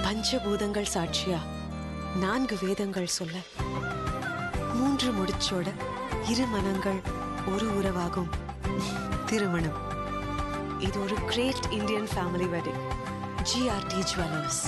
பஞ்சபூதங்கள் சாட்சியா 4 வேதங்கள் சொல்ல 3 முடிச்சோட 2 மனங்கள் ஒரு உறவாகும் திருமணம். இது ஒரு great Indian family wedding. GRT Jewellers.